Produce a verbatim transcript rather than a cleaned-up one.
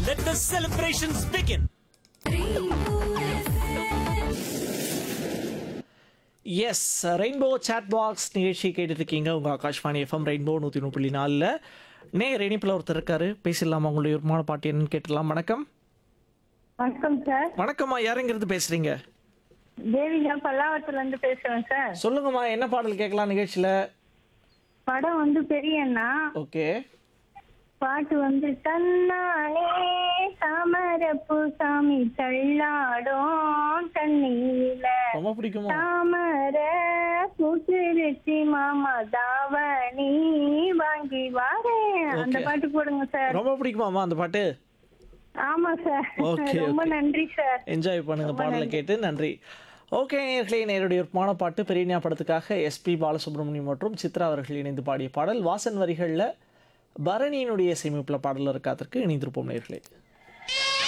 Let the celebrations begin. S rainbow chat box நிகழ்ச்சி கேட்டுருக்கீங்க உங்கள் ஆகாஷ்வாணி எஃப்எம் ரெயின்போ நூற்றி ஒன்று புள்ளி நாலில் நேர் இணைப்பில் ஒருத்தர் இருக்காரு பேசிடலாமா உங்களுடைய விருப்பமான பாட்டு என்னன்னு கேட்டுடலாம். வணக்கம். வணக்கம் சார். வணக்கம்மா, யாருங்கிறது பேசுறீங்க? தேவிகா பல்லாவரத்துல இருந்து பேசுறேன் சார். சொல்லுங்கம்மா, என்ன பாடல் கேட்கலாம் நிகழ்ச்சியில்? படம் வந்து பெரியண்ணா. ஓகே. பாட்டு வந்து தன்னாலே தாமரப்பூ சாமி தள்ளாடும் தண்ணீல ரொம்ப பிடிக்குமா? தாமர பூச்சிருச்சி மாமா தாவணி வாங்கி வாரேன். அந்த Okay. பாட்டு போடுங்க சார். ரொம்ப பிடிக்குமாம்மா அந்த பாட்டு? ஆமா சார். Okay, ரொம்ப okay. நன்றி சார். என்ஜாய் பண்ணுங்க ரொம்ப பாடலை நன்றி. கேட்டு. நன்றி. ஓகே நேயர்களே, நேருடைய விருப்பமான பாட்டு பெரியண்ணா படத்துக்காக எஸ்பி பாலசுப்ரமணியம் மற்றும் சித்ரா அவர்கள் இணைந்து பாடிய பாடல். வாசன் வரிகளில் பரணியினுடைய சேமிப்பில் பாடல் இருக்காதற்கு இணைந்திருப்போம் நேயர்களே.